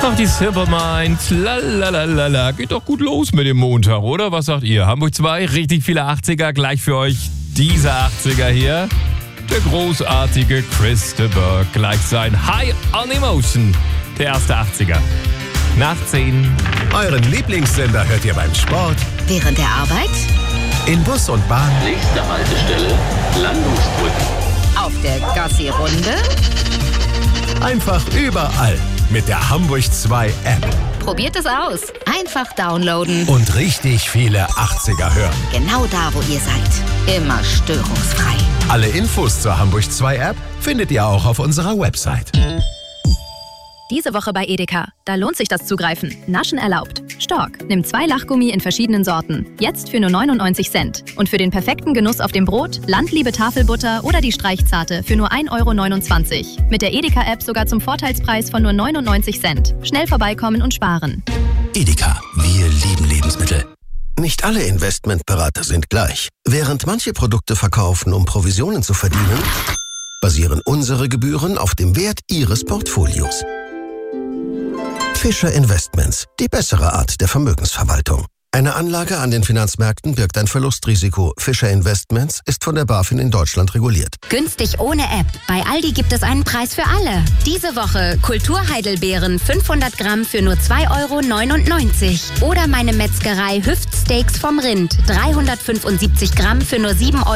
Ach, die Silverminds, lalalala, geht doch gut los mit dem Montag, oder? Was sagt ihr? Hamburg 2, richtig viele 80er, gleich für euch diese 80er hier. Der großartige Chris de Burgh, gleich sein High on Emotion, der erste 80er. Nach 10. Euren Lieblingssender hört ihr beim Sport, Während der Arbeit, in Bus und Bahn, Nächste Haltestelle, Landungsbrücken. auf der Gassi-Runde. einfach überall mit der Hamburg 2 App. Probiert es aus. Einfach downloaden. Und richtig viele 80er hören. Genau da, wo ihr seid. Immer störungsfrei. Alle Infos zur Hamburg 2 App findet ihr auch auf unserer Website. Diese Woche bei Edeka. Da lohnt sich das Zugreifen. Naschen erlaubt. Stork. Nimm 2 Lachgummi in verschiedenen Sorten. Jetzt für nur 99 Cent. Und für den perfekten Genuss auf dem Brot, Landliebe Tafelbutter oder die Streichzarte für nur 1,29 €. Mit der Edeka-App sogar zum Vorteilspreis von nur 99 Cent. Schnell vorbeikommen und sparen. Edeka, wir lieben Lebensmittel. Nicht alle Investmentberater sind gleich. Während manche Produkte verkaufen, um Provisionen zu verdienen, basieren unsere Gebühren auf dem Wert Ihres Portfolios. Fischer Investments, die bessere Art der Vermögensverwaltung. Eine Anlage an den Finanzmärkten birgt ein Verlustrisiko. Fischer Investments ist von der BaFin in Deutschland reguliert. Günstig ohne App. Bei Aldi gibt es einen Preis für alle. Diese Woche Kulturheidelbeeren 500 Gramm für nur 2,99 €. Oder meine Metzgerei Hüftsteaks vom Rind 375 Gramm für nur 7 €.